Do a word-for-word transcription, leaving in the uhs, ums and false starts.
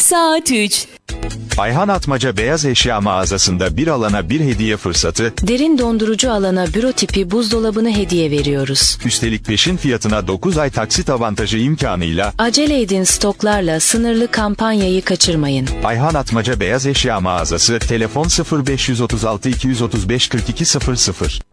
Saat üç. Ayhan Atmaca Beyaz Eşya mağazasında bir alana bir hediye fırsatı. Derin dondurucu alana büro tipi buzdolabını hediye veriyoruz. Üstelik peşin fiyatına dokuz ay taksit avantajı imkanıyla. Acele edin, stoklarla sınırlı kampanyayı kaçırmayın. Ayhan Atmaca Beyaz Eşya mağazası, telefon sıfır beş otuz altı iki yüz otuz beş kırk iki sıfır sıfır.